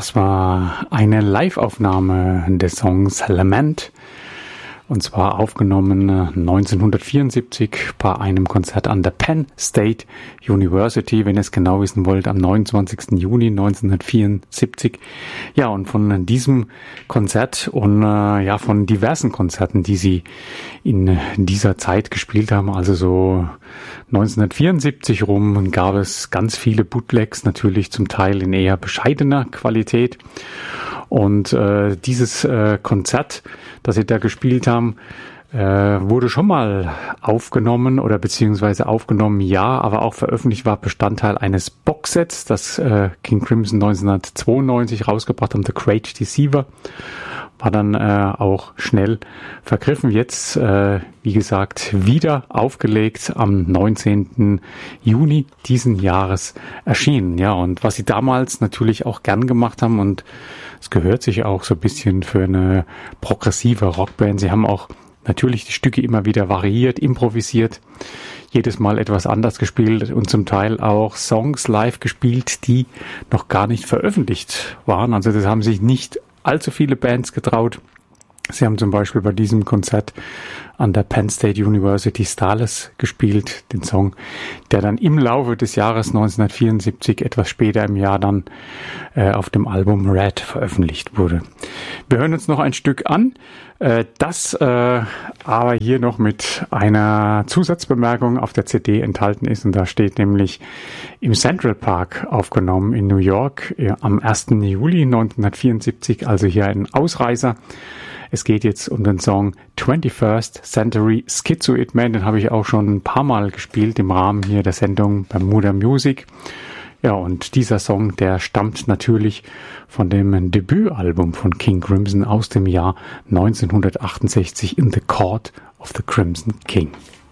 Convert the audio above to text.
Das war eine Live-Aufnahme des Songs Lament, und zwar aufgenommen 1974 bei einem Konzert an der Penn State University, wenn ihr es genau wissen wollt, am 29. Juni 1974. Ja, und von diesem Konzert und von diversen Konzerten, die sie in dieser Zeit gespielt haben, also so 1974 rum, gab es ganz viele Bootlegs, natürlich zum Teil in eher bescheidener Qualität. Und dieses Konzert, das sie da gespielt haben, wurde schon mal aufgenommen oder beziehungsweise aufgenommen, ja, aber auch veröffentlicht, war Bestandteil eines Boxsets, das King Crimson 1992 rausgebracht haben, The Great Deceiver. War dann auch schnell vergriffen. Jetzt, wie gesagt, wieder aufgelegt am 19. Juni diesen Jahres erschienen. Ja, und was sie damals natürlich auch gern gemacht haben, und es gehört sich auch so ein bisschen für eine progressive Rockband. Sie haben auch natürlich die Stücke immer wieder variiert, improvisiert, jedes Mal etwas anders gespielt und zum Teil auch Songs live gespielt, die noch gar nicht veröffentlicht waren. Also das haben sich nicht allzu viele Bands getraut. Sie haben zum Beispiel bei diesem Konzert an der Penn State University Starless gespielt, den Song, der dann im Laufe des Jahres 1974, etwas später im Jahr dann auf dem Album Red veröffentlicht wurde. Wir hören uns noch ein Stück an, das aber hier noch mit einer Zusatzbemerkung auf der CD enthalten ist, und da steht nämlich im Central Park aufgenommen in New York am 1. Juli 1974, also hier ein Ausreißer. Es geht jetzt um den Song 21st Century Schizoid Man, den habe ich auch schon ein paar Mal gespielt im Rahmen hier der Sendung Bermuda Music. Ja, und dieser Song, der stammt natürlich von dem Debütalbum von King Crimson aus dem Jahr 1968, In the Court of the Crimson King.